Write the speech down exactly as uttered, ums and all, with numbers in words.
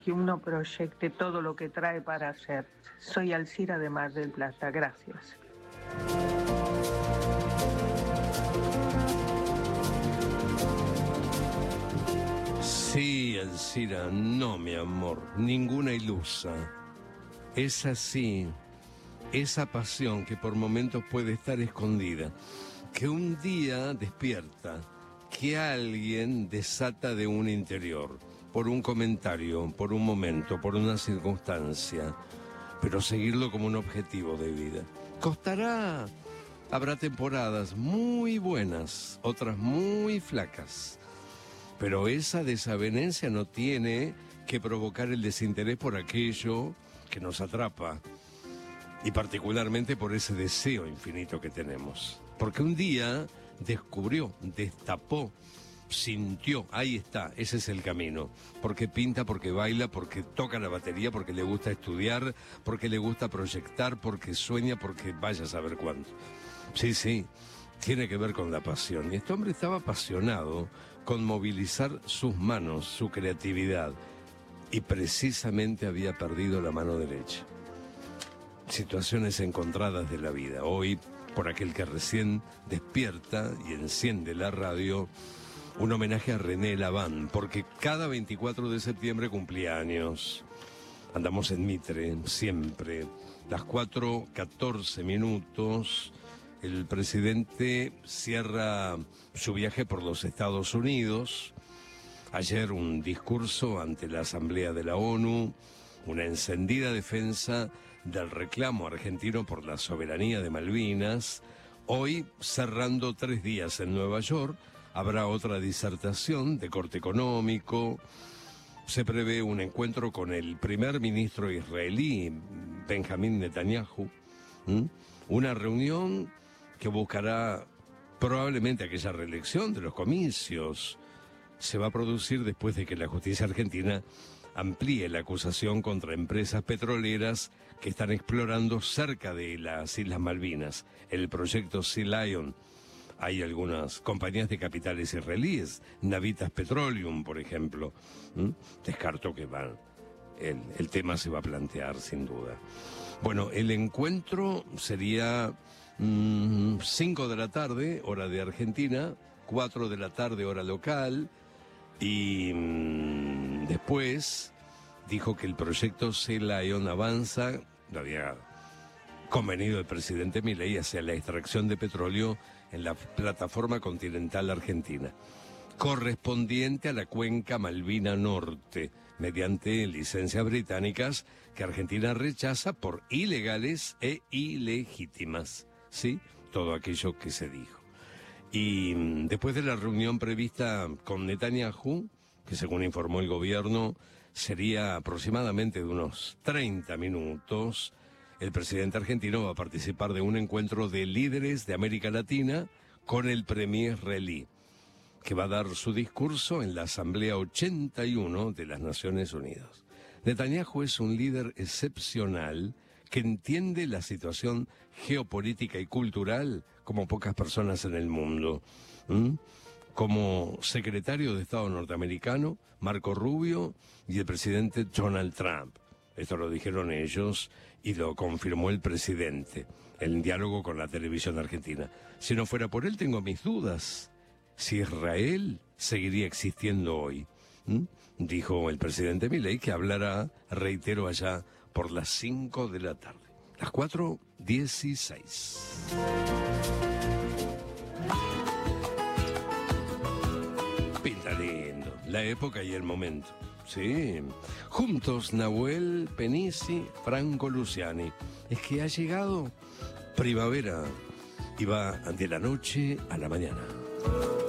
que uno proyecte todo lo que trae para hacer. Soy Alcira de Mar del Plata, gracias. Sí, Alcira, no, mi amor, ninguna ilusa. Es así, esa pasión que por momentos puede estar escondida, que un día despierta, que alguien desata de un interior, por un comentario, por un momento, por una circunstancia, pero seguirlo como un objetivo de vida. Costará, habrá temporadas muy buenas, otras muy flacas, pero esa desavenencia no tiene que provocar el desinterés por aquello que nos atrapa, y particularmente por ese deseo infinito que tenemos. Porque un día descubrió, destapó, sintió, ahí está, ese es el camino. Porque pinta, porque baila, porque toca la batería, porque le gusta estudiar, porque le gusta proyectar, porque sueña, porque vaya a saber cuánto. Sí, sí, tiene que ver con la pasión. Y este hombre estaba apasionado con movilizar sus manos, su creatividad. Y precisamente había perdido la mano derecha. Situaciones encontradas de la vida. Hoy, por aquel que recién despierta y enciende la radio, un homenaje a René Laván, porque cada veinticuatro de septiembre cumplía años. Andamos en Mitre, siempre. Las cuatro catorce minutos, el presidente cierra su viaje por los Estados Unidos. Ayer un discurso ante la Asamblea de la ONU, una encendida defensa del reclamo argentino por la soberanía de Malvinas. Hoy, cerrando tres días en Nueva York, habrá otra disertación de corte económico. Se prevé un encuentro con el primer ministro israelí, Benjamín Netanyahu. ¿Mm? Una reunión que buscará probablemente aquella reelección de los comicios. Se va a producir después de que la justicia argentina amplíe la acusación contra empresas petroleras que están explorando cerca de las Islas Malvinas, el proyecto Sea Lion. Hay algunas compañías de capitales israelíes, Navitas Petroleum, por ejemplo. ¿Mm? Descarto que van. El, el tema se va a plantear sin duda. Bueno, el encuentro sería cinco de la tarde, hora de Argentina, cuatro de la tarde, hora local. Y mmm, después dijo que el proyecto Sea Lion avanza, lo había convenido el presidente Milei, hacia la extracción de petróleo en la plataforma continental argentina, correspondiente a la cuenca Malvina Norte, mediante licencias británicas que Argentina rechaza por ilegales e ilegítimas. ¿Sí? Todo aquello que se dijo. Y después de la reunión prevista con Netanyahu, que según informó el gobierno sería aproximadamente de unos treinta minutos, el presidente argentino va a participar de un encuentro de líderes de América Latina con el premier israelí, que va a dar su discurso en la Asamblea ochenta y uno de las Naciones Unidas. Netanyahu es un líder excepcional que entiende la situación geopolítica y cultural como pocas personas en el mundo. ¿Mm? Como secretario de Estado norteamericano, Marco Rubio, y el presidente Donald Trump. Esto lo dijeron ellos y lo confirmó el presidente en diálogo con la televisión argentina. Si no fuera por él, tengo mis dudas si Israel seguiría existiendo hoy. ¿Mm? Dijo el presidente Milei, que hablará, reitero, allá por las cinco de la tarde, las cuatro dieciséis. Pinta lindo, la época y el momento. Sí, juntos Nahuel Penisi, Franco Luciani. Es que ha llegado primavera y va de la noche a la mañana.